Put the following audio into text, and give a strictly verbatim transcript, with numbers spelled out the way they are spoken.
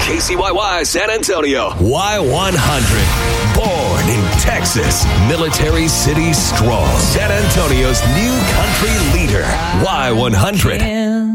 K C Y Y San Antonio. Y one hundred. Born in Texas. Military City strong. San Antonio's new country leader. Y one hundred.